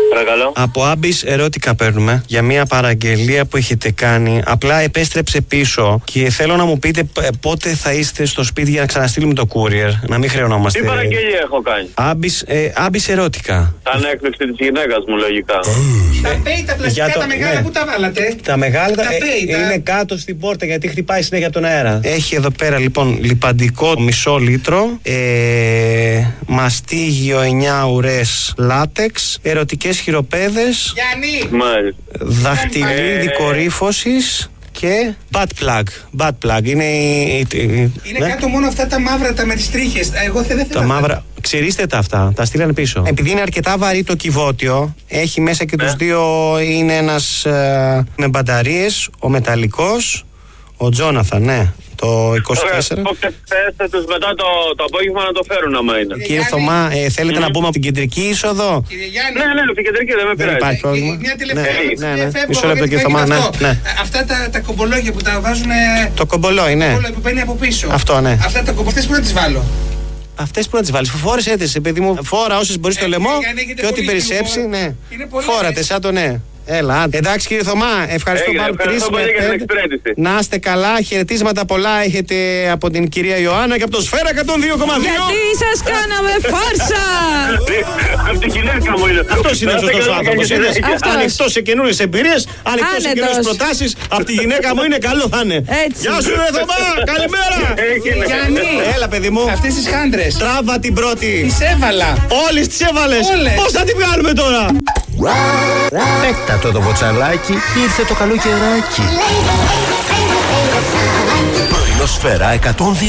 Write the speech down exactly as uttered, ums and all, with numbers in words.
Παρακαλώ. Από Άμπης Ερώτικα παίρνουμε για μια παραγγελία που έχετε κάνει. Απλά επέστρεψε πίσω και θέλω να μου πείτε πότε θα είστε στο σπίτι για να ξαναστείλουμε το courier. Να μην χρεωνόμαστε. Τι παραγγελία έχω κάνει? Άμπης, ε, Άμπης Ερώτικα. Σαν έκπληξη της γυναίκας μου, λογικά. Τα πέι, τα πλαστικά, το, τα μεγάλα, ναι. Πού τα βάλατε? Τα μεγάλα τα ε, πέι, είναι τα... κάτω στην πόρτα γιατί χτυπάει συνέχεια από τον αέρα. Έχει εδώ πέρα λοιπόν λιπαντικό μισό λίτρο, ε, μαστίγιο εννιά ουρές λάτεξ, ερωτικές χειροπέδες, Γιάννη! δαχτυλίδι ε... κορύφωσης και butt plug. Butt plug. Είναι, είναι ναι. κάτω μόνο αυτά τα μαύρα, τα με τις τρίχες. Εγώ δεν θέλω. Τα μαύρα. Ξερίστε τα αυτά, τα στείλανε πίσω. Επειδή είναι αρκετά βαρύ το κυβότιο, έχει μέσα και ναι. τους δύο. Είναι ένας ε, με μπαταρίες, ο μεταλλικός, ο Τζόναθαν, ναι. Το είκοσι τέσσερα. Πέστε τους μετά το, το απόγευμα να το φέρουν άμα είναι. Κύριε, Κύριε Θωμά, ε, θέλετε mm. να μπούμε από την κεντρική είσοδο? Κύριε Γιάννη. Ναι, ναι, από την κεντρική δεν με πειράζει. Δεν υπάρχει πρόβλημα. Μια τελευταία ναι, ναι, ναι. φεύγω, Μισό λεπτό κύριε Θωμά, ναι, ναι. Αυτά τα, τα κομπολόγια που τα βάζουν. Το κομπολόι, ναι. Το που μπαίνει από πίσω. Αυτό, ναι. Αυτά τα κομπολόγια που να τις βάλω. Αυτές που να τις βάλεις, φόρεσέ τις, παιδί μου. Φόρα όσες μπορείς στο λαιμό και ό,τι περισσέψει, ναι. Φόρατε σαν το ναι. Έλα, εντάξει κύριε Θωμά, ευχαριστώ πάρα πολύ. Να είστε καλά, χαιρετίσματα πολλά έχετε από την κυρία Ιωάννα και από το Σφαίρα εκατόν δύο κόμμα δύο. Γιατί σας κάναμε φάρσα! Από την γυναίκα μου είναι. Αυτός είναι ο σωστός άνθρωπος. Ανοιχτός σε καινούριες εμπειρίες, ανοιχτός σε καινούριες προτάσεις. Από τη γυναίκα μου είναι, καλό θα είναι. Γεια σου ρε Θωμά, καλημέρα. Γιάννη, έλα παιδί μου. Αυτές τις χάντρες. Τράβα την πρώτη. Τις έβαλα. Όλες τις έβαλες. Πώς θα τη βγάλουμε τώρα? Έκτατο το μποτσαλάκι, ήρθε το καλό καιράκι. Πρωινό Σφαίρα εκατόν δύο.